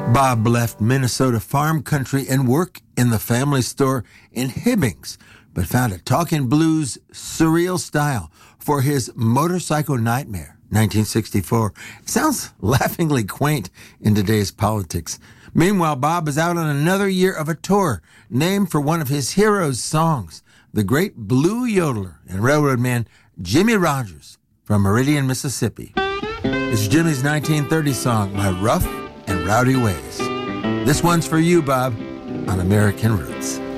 Bob left Minnesota farm country and work in the family store in Hibbings, but found a talking blues surreal style for his Motorcycle Nightmare, 1964. It sounds laughingly quaint in today's politics. Meanwhile, Bob is out on another year of a tour named for one of his heroes' songs, the great blue yodeler and railroad man Jimmie Rodgers from Meridian, Mississippi. It's Jimmie's 1930 song, My Rough and Rowdy Ways. This one's for you, Bob, on American Roots.